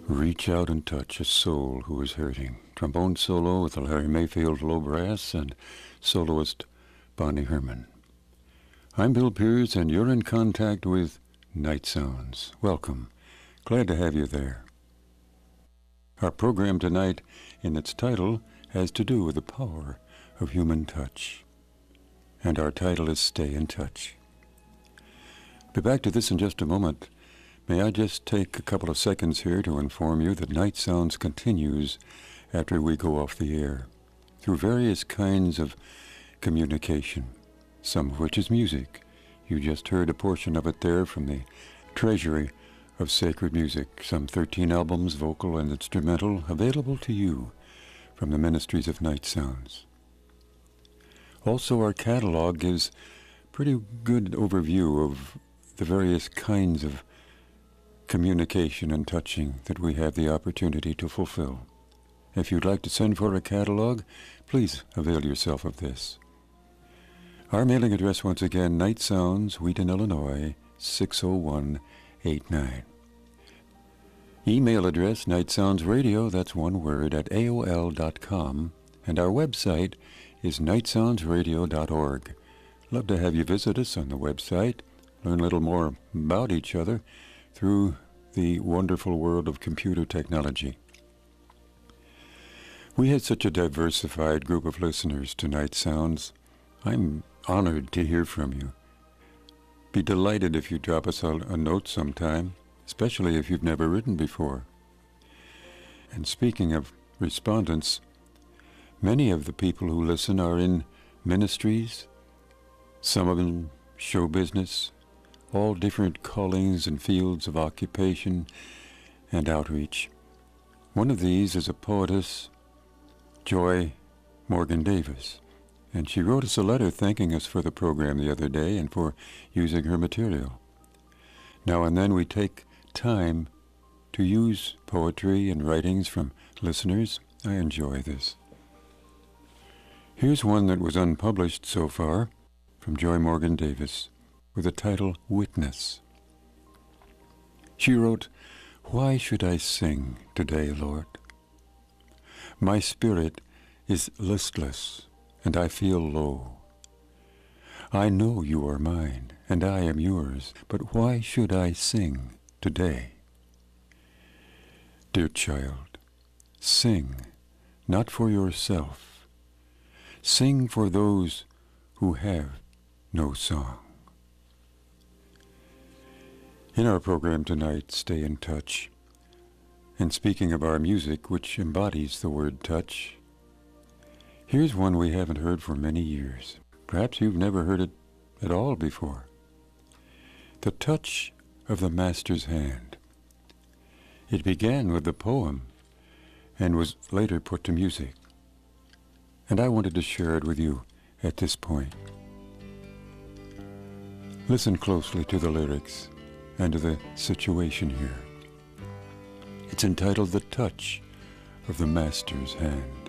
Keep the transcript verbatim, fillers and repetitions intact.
Reach out and touch a soul who is hurting. Trombone solo with the Larry Mayfield Low Brass and soloist Bonnie Herman. I'm Bill Pierce, and you're in contact with Night Sounds. Welcome. Glad to have you there. Our program tonight, in its title, has to do with the power of human touch. And our title is Stay in Touch. Be back to this in just a moment. May I just take a couple of seconds here to inform you that Night Sounds continues after we go off the air through various kinds of communication, some of which is music. You just heard a portion of it there from the treasury of sacred music, some thirteen albums, vocal and instrumental, available to you from the Ministries of Night Sounds. Also, our catalog gives pretty good overview of the various kinds of communication and touching that we have the opportunity to fulfill. If you'd like to send for a catalog, please avail yourself of this. Our mailing address, once again, Night Sounds, Wheaton, Illinois, six oh one eight nine. Email address, nightsoundsradio, that's one word, at A O L dot com, and our website is night sounds radio dot org. Love to have you visit us on the website, learn a little more about each other through the wonderful world of computer technology. We had such a diversified group of listeners to Night Sounds. I'm honored to hear from you. Be delighted if you drop us a, a note sometime, especially if you've never written before. And speaking of respondents, many of the people who listen are in ministries, some of them show business, all different callings and fields of occupation and outreach. One of these is a poetess, Joy Morgan Davis, and she wrote us a letter thanking us for the program the other day and for using her material. Now and then we take time to use poetry and writings from listeners. I enjoy this. Here's one that was unpublished so far from Joy Morgan Davis, with the title Witness. She wrote, "Why should I sing today, Lord? My spirit is listless, and I feel low. I know you are mine, and I am yours, but why should I sing today? Dear child, sing, not for yourself. Sing for those who have no song." In our program tonight, Stay in Touch. And speaking of our music, which embodies the word touch, here's one we haven't heard for many years. Perhaps you've never heard it at all before. The Touch of the Master's Hand. It began with the poem and was later put to music. And I wanted to share it with you at this point. Listen closely to the lyrics and to the situation here. It's entitled The Touch of the Master's Hand.